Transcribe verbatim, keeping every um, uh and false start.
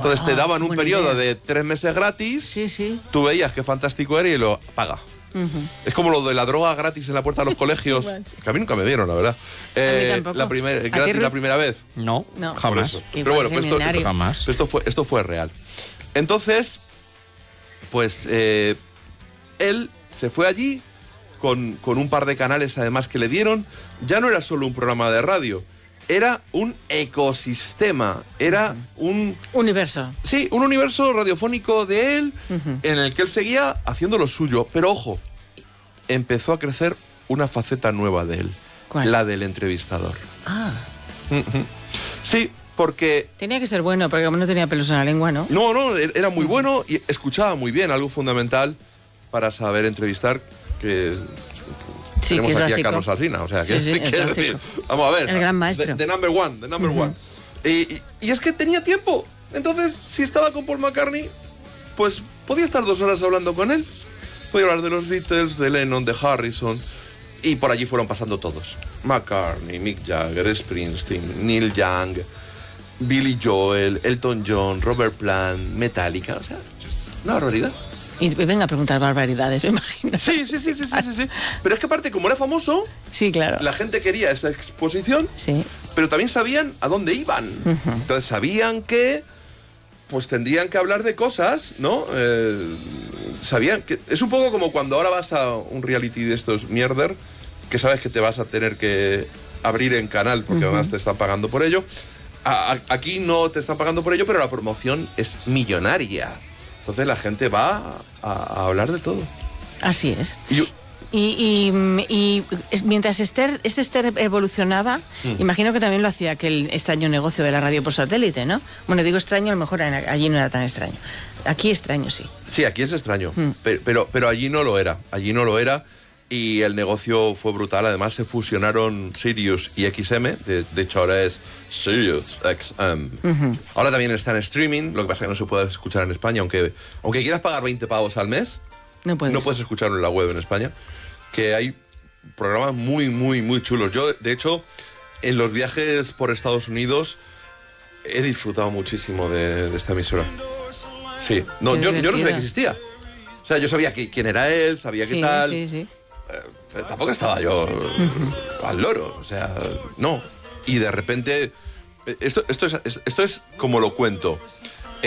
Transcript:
Entonces Wow, te daban un buena periodo idea. de tres meses gratis, Sí, sí. tú veías qué fantástico era y lo paga. Uh-huh. Es como lo de la droga gratis en la puerta de los colegios, que a mí nunca me dieron, la verdad. Eh, tampoco. la primer, ¿A ti, gratis Ruth? la primera vez. No, No. Por jamás. eso. Que Pero bueno, fue pues esto, seminario. Jamás. esto fue, esto fue real. Entonces, pues eh, él se fue allí con, con un par de canales además que le dieron. Ya no era solo un programa de radio, era un ecosistema, era un... Universo. Sí, un universo radiofónico de él, Ujú. en el que él seguía haciendo lo suyo. Pero ojo, empezó a crecer una faceta nueva de él. ¿Cuál? La del entrevistador. Ah. Sí, porque... Tenía que ser bueno, porque como no tenía pelos en la lengua, ¿no? No, no, era muy bueno y escuchaba muy bien, algo fundamental para saber entrevistar, que... Sí, tenemos que es aquí básico. a Carlos Alsina, o sea, que, Sí, sí, que es decir, básico. vamos a ver. El gran maestro. The, the number one, the number Ujú. one. Y, y- y es que tenía tiempo. Entonces, si estaba con Paul McCartney, pues podía estar dos horas hablando con él. Podía hablar de los Beatles, de Lennon, de Harrison. Y por allí fueron pasando todos. McCartney, Mick Jagger, Springsteen, Neil Young, Billy Joel, Elton John, Robert Plant, Metallica. O sea, una barbaridad. Y venga a preguntar barbaridades, me imagino. Sí, sí, sí, sí, sí, sí, sí. Pero es que aparte, como era famoso, Sí, claro. la gente quería esa exposición, Sí. pero también sabían a dónde iban. Ujú. Entonces sabían que pues tendrían que hablar de cosas, ¿no? Eh, sabían que... Es un poco como cuando ahora vas a un reality de estos mierder, que sabes que te vas a tener que abrir en canal, porque Ujú. además te están pagando por ello. A- a- aquí no te están pagando por ello, pero la promoción es millonaria. Entonces la gente va a, a hablar de todo. Así es. Y yo- Y, y- y es- mientras Esther, este Esther evolucionaba, Mm. imagino que también lo hacía aquel extraño negocio de la radio por satélite, ¿no? Bueno, digo extraño, a lo mejor en- allí no era tan extraño. Aquí extraño, sí. Sí, aquí es extraño, Mm. pe- pero, pero allí no lo era, allí no lo era y el negocio fue brutal. Además se fusionaron Sirius y X M, de, de hecho ahora es Sirius X M. Ujú. Ahora también está en streaming, lo que pasa es que no se puede escuchar en España, aunque, aunque quieras pagar veinte pavos al mes, No puedes. no puedes escucharlo en la web en España, que hay programas muy, muy, muy chulos. Yo, de hecho, en los viajes por Estados Unidos he disfrutado muchísimo de, de esta emisora. Sí, no, Qué yo, yo no sabía divertida. que existía. O sea, yo sabía que, quién era él, sabía Sí, qué tal. sí, sí. Eh, tampoco estaba yo al loro, o sea, no. Y de repente, eh, esto, esto, es, esto es como lo cuento.